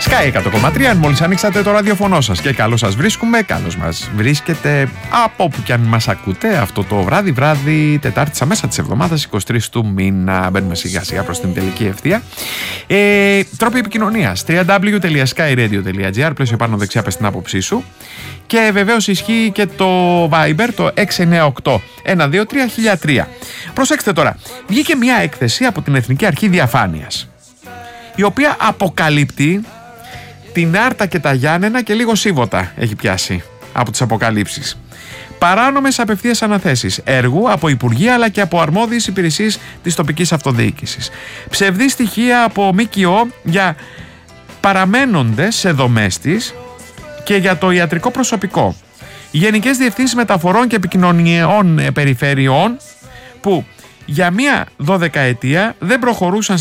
Sky 100,3, αν μόλις ανοίξατε το ραδιοφωνό σας και καλώς σας βρίσκουμε, καλώς μας βρίσκεται από όπου κι αν μας ακούτε αυτό το βράδυ, Τετάρτη στα μέσα της εβδομάδας, 23 του μήνα. Μπαίνουμε σιγά σιγά προς την τελική ευθεία. Τρόποι επικοινωνίας, www.skyradio.gr, πλαίσιο πάνω δεξιά πες την άποψή σου. Και βεβαίως ισχύει και το Viber, το 698-123-1003. Προσέξτε τώρα, βγήκε μια έκθεση από την Εθνική Αρχή Διαφάνειας, η οποία αποκαλύπτει την Άρτα και τα Γιάννενα και λίγο Σίβωτα έχει πιάσει από τις αποκαλύψεις. Παράνομες απευθείας αναθέσεις έργου από Υπουργεία αλλά και από αρμόδιες υπηρεσίες της τοπικής αυτοδιοίκησης. Ψευδή στοιχεία από ΜΚΟ για παραμένοντες σε δομές της και για το ιατρικό προσωπικό. Γενικές διευθύνσεις μεταφορών και επικοινωνιών περιφερειών που για μία 12ετία δεν προχωρούσαν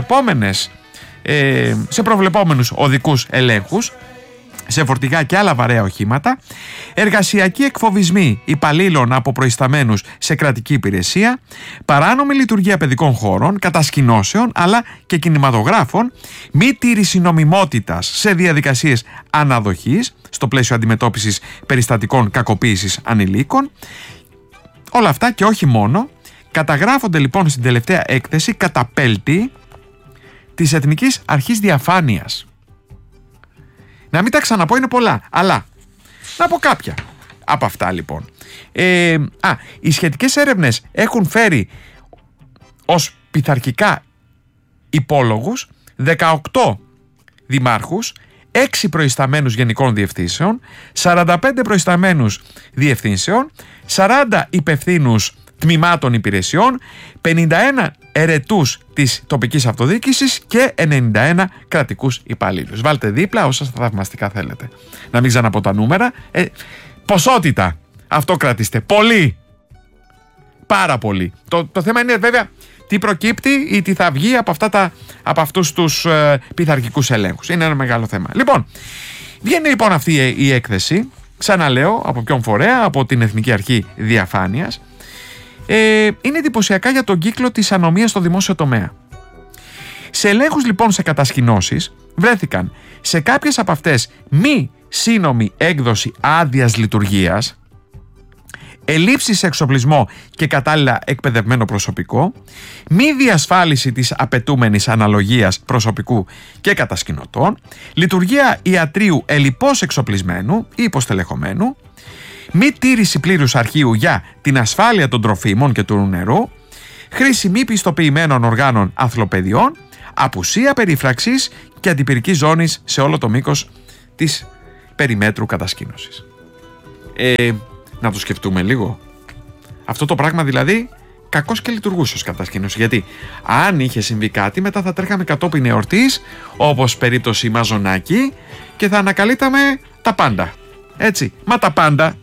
σε προβλεπόμενους οδικούς ελέγχους, σε φορτηγά και άλλα βαρέα οχήματα, εργασιακοί εκφοβισμοί υπαλλήλων από προϊσταμένους σε κρατική υπηρεσία, παράνομη λειτουργία παιδικών χώρων, κατασκηνώσεων αλλά και κινηματογράφων, μη τήρηση νομιμότητας σε διαδικασίες αναδοχής στο πλαίσιο αντιμετώπισης περιστατικών κακοποίησης ανηλίκων. Όλα αυτά και όχι μόνο καταγράφονται λοιπόν στην τελευταία έκθεση καταπέλτη της Εθνικής Αρχής Διαφάνειας. Να μην τα ξαναπώ, είναι πολλά, αλλά να πω κάποια από αυτά λοιπόν. Οι σχετικές έρευνες έχουν φέρει ως πειθαρχικά υπόλογους 18 δημάρχους, 6 προϊσταμένους γενικών διευθύνσεων, 45 προϊσταμένους διευθύνσεων, 40 υπευθύνους τμήματων υπηρεσιών, 51 ερετούς της τοπικής αυτοδιοίκησης και 91 κρατικούς υπαλλήλους. Βάλτε δίπλα όσα θαυμαστικά θέλετε. Να μην ξαναπώ τα νούμερα. Ποσότητα. Αυτό κρατήστε. Πολύ. Πάρα πολύ. Το θέμα είναι βέβαια τι προκύπτει ή τι θα βγει από αυτούς τους πειθαρχικούς ελέγχους. Είναι ένα μεγάλο θέμα. Λοιπόν, βγαίνει λοιπόν αυτή η έκθεση, ξαναλέω, από ποιον φορέα, από την Εθνική Αρχή Διαφάνειας. Είναι εντυπωσιακά για τον κύκλο της ανομίας στο δημόσιο τομέα. Σε ελέγχους λοιπόν σε κατασκηνώσεις βρέθηκαν σε κάποιες από αυτές μη σύνομη έκδοση άδειας λειτουργίας, ελλείψεις σε εξοπλισμό και κατάλληλα εκπαιδευμένο προσωπικό, μη διασφάλιση της απαιτούμενης αναλογίας προσωπικού και κατασκηνωτών, λειτουργία ιατρείου ελλειπώς εξοπλισμένου ή υποστελεχωμένου, μη τήρηση πλήρους αρχείου για την ασφάλεια των τροφίμων και του νερού, χρήση μη πιστοποιημένων οργάνων αθλοπαιδιών, απουσία περίφραξης και αντιπυρικής ζώνης σε όλο το μήκος της περιμέτρου κατασκήνωσης. Να το σκεφτούμε λίγο. Αυτό το πράγμα δηλαδή κακώς και λειτουργούσε ως κατασκήνωση. Γιατί αν είχε συμβεί κάτι, μετά θα τρέχαμε κατόπιν εορτής, όπως περίπτωση Μαζονάκη, και θα ανακαλύπταμε τα πάντα. Έτσι. Μα τα πάντα